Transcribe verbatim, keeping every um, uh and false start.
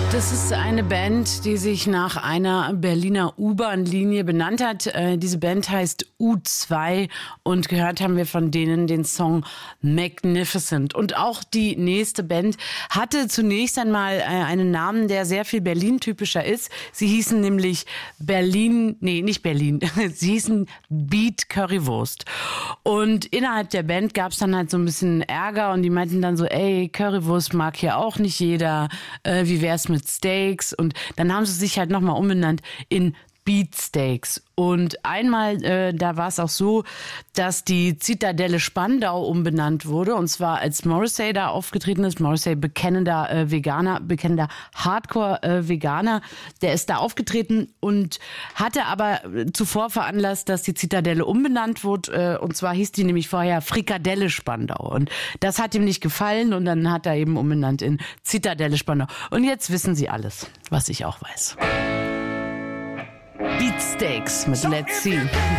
Das ist eine Band, die sich nach einer Berliner U-Bahn-Linie benannt hat. Äh, diese Band heißt U zwei und gehört haben wir von denen den Song Magnificent. Und auch die nächste Band hatte zunächst einmal äh, einen Namen, der sehr viel Berlin-typischer ist. Sie hießen nämlich Berlin, nee, nicht Berlin, sie hießen Beat Currywurst. Und innerhalb der Band gab es dann halt so ein bisschen Ärger und die meinten dann so, ey, Currywurst mag hier auch nicht jeder, äh, wie wär's mit Steaks? Und dann haben sie sich halt nochmal umbenannt in Beatsteaks. Und einmal, äh, da war es auch so, dass die Zitadelle Spandau umbenannt wurde. Und zwar als Morrissey da aufgetreten ist. Morrissey, bekennender äh, Veganer, bekennender Hardcore-Veganer. Äh, der ist da aufgetreten und hatte aber zuvor veranlasst, dass die Zitadelle umbenannt wurde. Äh, und zwar hieß die nämlich vorher Frikadelle Spandau. Und das hat ihm nicht gefallen. Und dann hat er eben umbenannt in Zitadelle Spandau. Und jetzt wissen Sie alles, was ich auch weiß. Beatsteaks mit Let's See.